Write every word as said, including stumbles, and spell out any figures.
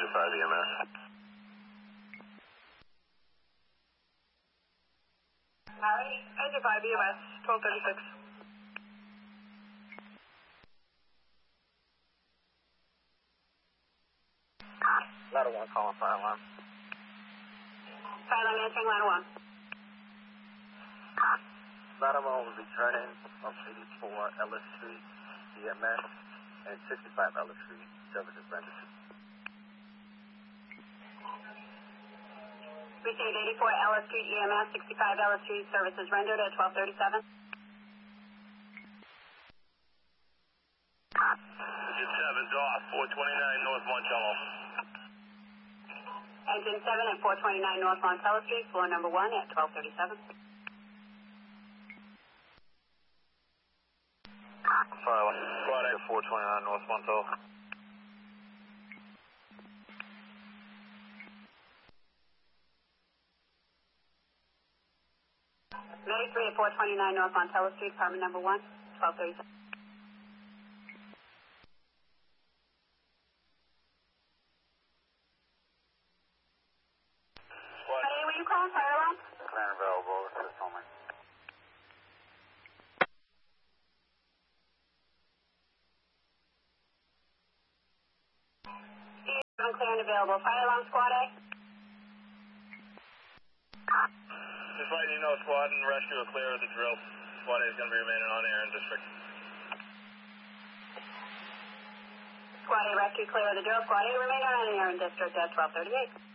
Engine five E M S. Alright, Engine five E M S, twelve thirty-six. Ladder one, calling fire alarm. Fire alarm answering, ladder one. Ladder one will be turning from eighty-four Ellis Street, E M S, and sixty-five Ellis Street, services rendered. Received eighty-four Ellis Street, E M S, sixty-five Ellis Street, services rendered at twelve thirty-seven. Engine seven, off, four twenty-nine North Montello. Engine seven at four twenty-nine North Montello Street, floor number one at twelve thirty-seven. Fire alarm, squad A, four twenty-nine North Montello. Medic three at four twenty-nine North Montello Street, apartment number one, twelve thirty-seven. Squad Hey, were you calling fire alarm? Clear and available, assist only. I'm clear and available. Fire alarm squad A? Just letting you know, squad and rescue are clear of the drill. Squad A is going to be remaining on air in district. Squad A rescue clear of the drill. Squad A remain on air in district at twelve thirty-eight.